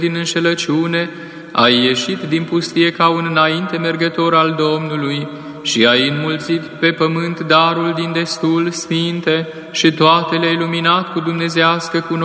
din înșelăciune, ai ieșit din pustie ca un înainte mergător al Domnului și ai înmulțit pe pământ darul din destul sfinte și toate le-ai luminat cu dumnezească cunoștință.